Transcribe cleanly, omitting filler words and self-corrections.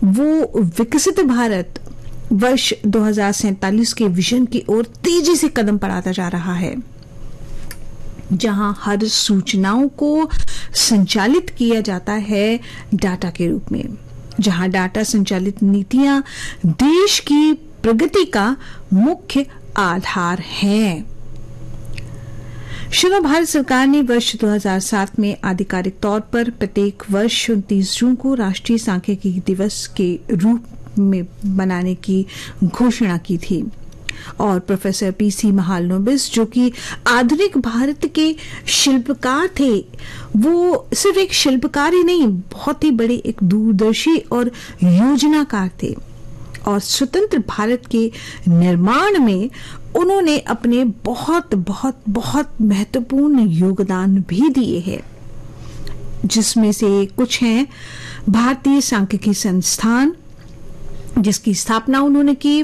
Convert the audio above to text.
वो विकसित भारत वर्ष 2047 के विजन की ओर तेजी से कदम बढ़ाता जा रहा है, जहां हर सूचनाओं को संचालित किया जाता है डाटा के रूप में, जहां डाटा संचालित नीतियां देश की प्रगति का मुख्य आधार हैं। श्रीलंका भारत सरकार ने वर्ष 2007 में आधिकारिक तौर पर प्रत्येक वर्ष 29 जून को राष्ट्रीय सांख्यिकी दिवस के रूप में मनाने की घोषणा की थी और प्रोफेसर पीसी महालनोबिस, जो कि आधुनिक भारत के शिल्पकार थे, वो सिर्फ एक शिल्पकार ही नहीं, बहुत ही बड़े एक दूरदर्शी और योजनाकार थे और स्वतंत्र भारत के निर्माण में उन्होंने अपने बहुत बहुत बहुत महत्वपूर्ण योगदान भी दिए हैं, जिसमें से कुछ हैं भारतीय सांख्यिकी संस्थान, जिसकी स्थापना उन्होंने की